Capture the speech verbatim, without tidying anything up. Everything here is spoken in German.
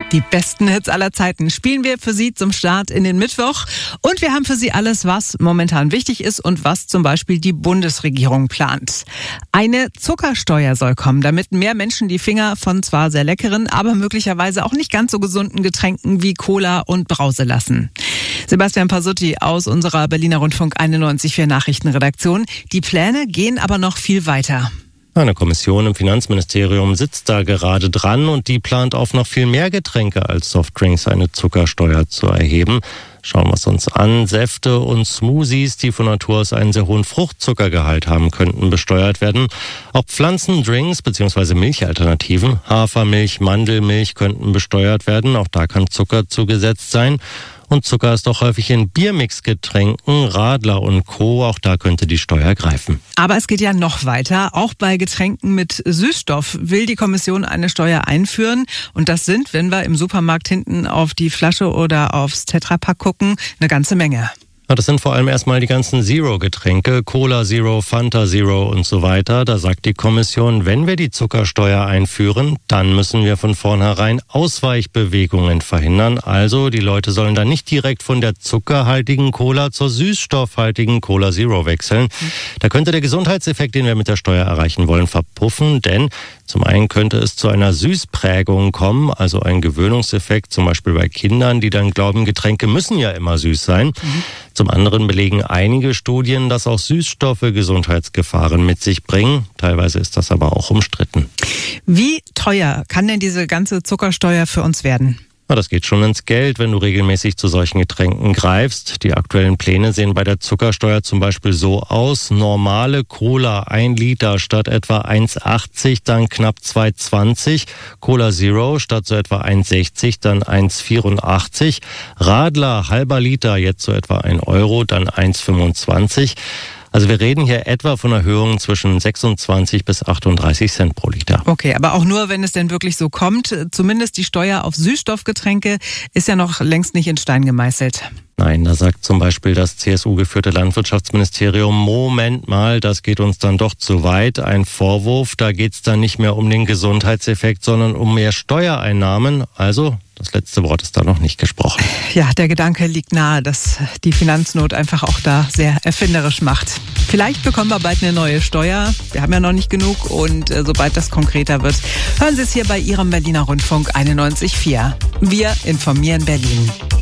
Die besten Hits aller Zeiten spielen wir für Sie zum Start in den Mittwoch. Und wir haben für Sie alles, was momentan wichtig ist und was zum Beispiel die Bundesregierung plant. Eine Zuckersteuer soll kommen, damit mehr Menschen die Finger von zwar sehr leckeren, aber möglicherweise auch nicht ganz so gesunden Getränken wie Cola und Brause lassen. Sebastian Pasutti aus unserer Berliner Rundfunk einundneunzig Komma vier Nachrichtenredaktion. Die Pläne gehen aber noch viel weiter. Eine Kommission im Finanzministerium sitzt da gerade dran und die plant auf noch viel mehr Getränke als Softdrinks eine Zuckersteuer zu erheben. Schauen wir es uns an. Säfte und Smoothies, die von Natur aus einen sehr hohen Fruchtzuckergehalt haben, könnten besteuert werden. Auch Pflanzendrinks bzw. Milchalternativen, Hafermilch, Mandelmilch könnten besteuert werden. Auch da kann Zucker zugesetzt sein. Und Zucker ist auch häufig in Biermixgetränken, Radler und Co. Auch da könnte die Steuer greifen. Aber es geht ja noch weiter. Auch bei Getränken mit Süßstoff will die Kommission eine Steuer einführen. Und das sind, wenn wir im Supermarkt hinten auf die Flasche oder aufs Tetrapack gucken, eine ganze Menge. Das sind vor allem erstmal die ganzen Zero-Getränke, Cola Zero, Fanta Zero und so weiter. Da sagt die Kommission, wenn wir die Zuckersteuer einführen, dann müssen wir von vornherein Ausweichbewegungen verhindern. Also die Leute sollen dann nicht direkt von der zuckerhaltigen Cola zur süßstoffhaltigen Cola Zero wechseln. Da könnte der Gesundheitseffekt, den wir mit der Steuer erreichen wollen, verpuffen, denn zum einen könnte es zu einer Süßprägung kommen, also ein Gewöhnungseffekt, zum Beispiel bei Kindern, die dann glauben, Getränke müssen ja immer süß sein. Mhm. Zum anderen belegen einige Studien, dass auch Süßstoffe Gesundheitsgefahren mit sich bringen. Teilweise ist das aber auch umstritten. Wie teuer kann denn diese ganze Zuckersteuer für uns werden? Na, das geht schon ins Geld, wenn du regelmäßig zu solchen Getränken greifst. Die aktuellen Pläne sehen bei der Zuckersteuer zum Beispiel so aus. Normale Cola ein Liter statt etwa eins achtzig, dann knapp zwei zwanzig. Cola Zero statt so etwa eins sechzig, dann eins vierundachtzig. Radler halber Liter jetzt so etwa ein Euro, dann eins fünfundzwanzig. Also wir reden hier etwa von Erhöhungen zwischen sechsundzwanzig bis achtunddreißig Cent pro Liter. Okay, aber auch nur, wenn es denn wirklich so kommt. Zumindest die Steuer auf Süßstoffgetränke ist ja noch längst nicht in Stein gemeißelt. Nein, da sagt zum Beispiel das C S U-geführte Landwirtschaftsministerium, Moment mal, das geht uns dann doch zu weit. Ein Vorwurf, da geht es dann nicht mehr um den Gesundheitseffekt, sondern um mehr Steuereinnahmen. Also das letzte Wort ist da noch nicht gesprochen. Ja, der Gedanke liegt nahe, dass die Finanznot einfach auch da sehr erfinderisch macht. Vielleicht bekommen wir bald eine neue Steuer. Wir haben ja noch nicht genug und äh, sobald das konkreter wird, hören Sie es hier bei Ihrem Berliner Rundfunk einundneunzig Komma vier. Wir informieren Berlin.